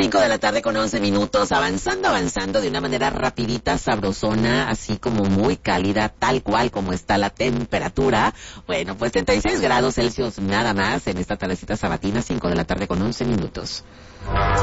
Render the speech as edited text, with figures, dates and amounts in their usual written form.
5 de la tarde con 11 minutos, avanzando de una manera rapidita, sabrosona, así como muy cálida, tal cual como está la temperatura. Bueno, pues 36 grados Celsius nada más en esta tardecita sabatina, 5 de la tarde con 11 minutos.